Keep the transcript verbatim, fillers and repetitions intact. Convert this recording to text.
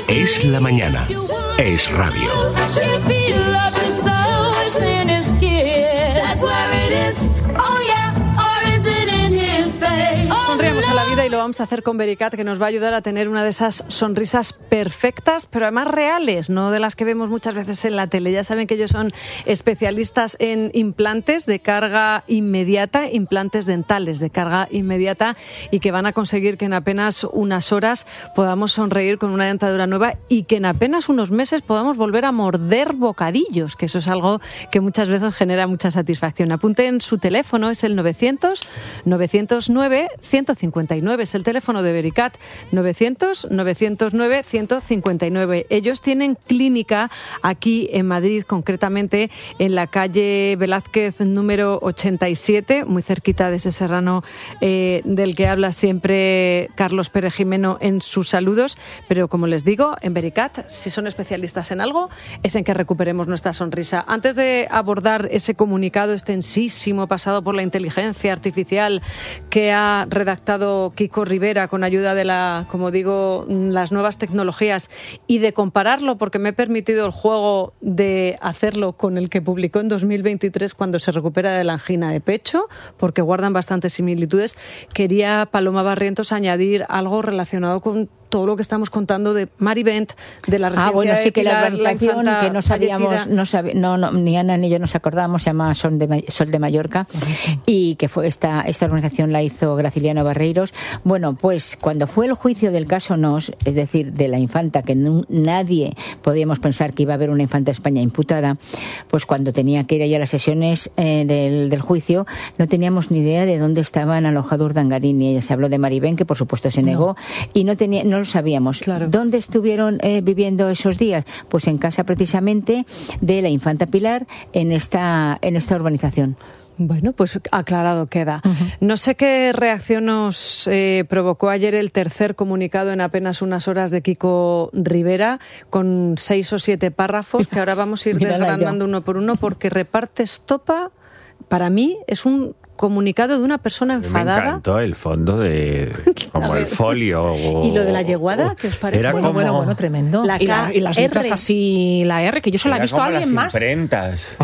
Es la mañana. Es radio. Sonreímos a la vida y lo vamos a hacer con Vericat, que nos va a ayudar a tener una de esas sonrisas perfectas, pero además reales, no de las que vemos muchas veces en la tele. Ya saben que ellos son especialistas en implantes de carga inmediata, implantes dentales de carga inmediata, y que van a conseguir que en apenas unas horas podamos sonreír con una dentadura nueva y que en apenas unos meses podamos volver a morder bocadillos, que eso es algo que muchas veces genera mucha satisfacción. Apunten su teléfono, es el novecientos, novecientos nueve, ciento cincuenta y nueve, es el teléfono de Vericat, novecientos, novecientos nueve, ciento cincuenta y nueve. Ellos tienen clínica aquí en Madrid, concretamente en la calle Velázquez número ochenta y siete, muy cerquita de ese serrano eh, del que habla siempre Carlos Pérez Jimeno en sus saludos. Pero como les digo, en Vericat, si son especialistas en algo, es en que recuperemos nuestra sonrisa. Antes de abordar ese comunicado extensísimo pasado por la inteligencia artificial que ha redactado Kiko Rivera con ayuda de la, como digo, las nuevas tecnologías, y de compararlo, porque me he permitido el juego de hacerlo con el que publicó en dos mil veintitrés cuando se recupera de la angina de pecho, porque guardan bastantes similitudes, quería, Paloma Barrientos, añadir algo relacionado con todo lo que estamos contando de Marivent, de la residencia. Ah, bueno, sí, de que Pilar, la organización la que no sabíamos, no, sabi, no, no ni Ana ni yo nos acordábamos, se llama Sol de, Sol de Mallorca, uh-huh. Y que fue esta, esta organización la hizo Graciliano Barreiros. Bueno, pues cuando fue el juicio del caso Nos, es decir, de la infanta, que no, nadie podíamos pensar que iba a haber una infanta de España imputada, pues cuando tenía que ir allá a las sesiones eh, del, del juicio, no teníamos ni idea de dónde estaban alojados Urdangarín, y ella se habló de Marivent, que por supuesto se negó, no. y no tenía, no lo sabíamos. Claro. ¿Dónde estuvieron eh, viviendo esos días? Pues en casa precisamente de la infanta Pilar, en esta, en esta urbanización. Bueno, pues aclarado queda. Uh-huh. No sé qué reacción nos eh, provocó ayer el tercer comunicado en apenas unas horas de Kiko Rivera, con seis o siete párrafos que ahora vamos a ir desgranando uno por uno, porque reparte estopa. Para mí es un comunicado de una persona enfadada. Me encantó el fondo de como el folio. O, ¿Y lo de la yeguada? ¿Qué os parece? Era bueno, como... bueno, bueno, tremendo. La y, la, y las letras así, la R, que yo solo la he visto a alguien más. Imprentas.